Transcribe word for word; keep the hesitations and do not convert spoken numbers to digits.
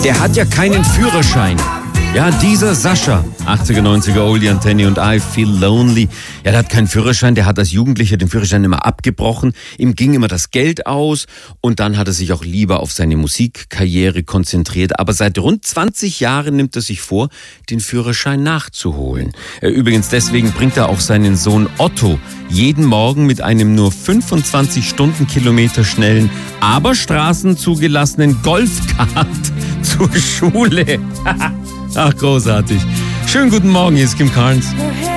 der hat ja keinen Führerschein. Ja, dieser Sascha, achtziger, neunziger Oldie Antenne und I Feel Lonely. Ja, der hat keinen Führerschein, der hat als Jugendlicher den Führerschein immer abgebrochen. Ihm ging immer das Geld aus und dann hat er sich auch lieber auf seine Musikkarriere konzentriert. Aber seit rund zwanzig Jahren nimmt er sich vor, den Führerschein nachzuholen. Übrigens deswegen bringt er auch seinen Sohn Otto jeden Morgen mit einem nur fünfundzwanzig Stundenkilometer schnellen, aber straßenzugelassenen Golfkart zur Schule. Ach, großartig. Schönen guten Morgen, hier ist Kim Carnes.